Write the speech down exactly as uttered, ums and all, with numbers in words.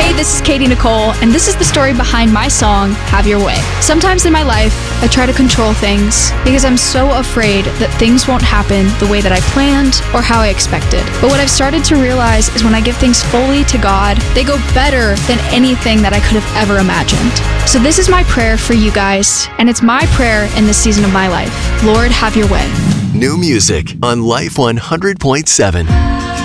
Hey, this is Katie Nicole, and this is the story behind my song, Have Your Way. Sometimes in my life, I try to control things because I'm so afraid that things won't happen the way that I planned or how I expected. But what I've started to realize is when I give things fully to God, they go better than anything that I could have ever imagined. So this is my prayer for you guys, and it's my prayer in this season of my life. Lord, have your way. New music on Life one hundred point seven.